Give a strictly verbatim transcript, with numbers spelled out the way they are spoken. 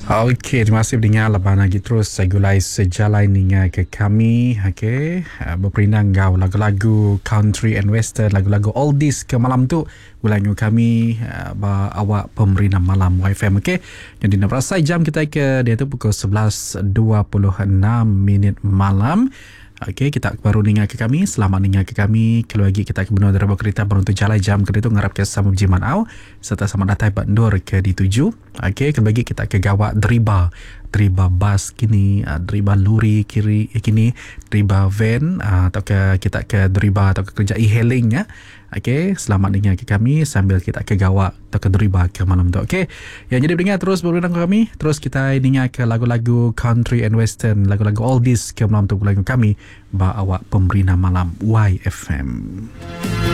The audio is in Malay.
Okey, terima kasih mendengar lepas lagi terus saya gulai sejalan dengan ke kami. Okey, uh, berperinang gau lagu-lagu country and western, lagu-lagu oldies ke malam tu gulai dengan kami uh, ba awak pemerintah malam Y F M. Okey. Jadi nak perasai jam kita ke dia tu pukul sebelas dua puluh enam minit malam. Okey, kita baru dengar ke kami. Selamat dengar ke kami. Kalau lagi kita kebenar dari kereta baru untuk jalan jam kita tu ngarap ke sama jiman au serta sama datang bandur ke di tujuh. Okey, kalau lagi kita ke gawak deriba. Deriba bas kini, uh, deriba luri kiri eh, kini, deriba van uh, atau ke kita ke deriba atau ke kerja e-hailing ya. Okey, selamat dengar ke kami sambil kita ke gawak atau ke deriba ke malam tu. Okey. Yang jadi dengar terus berulang ke kami. Terus kita dengar ke lagu-lagu country and western, lagu-lagu oldies ke malam tu lagu kami ba awak pemerintah malam Y F M.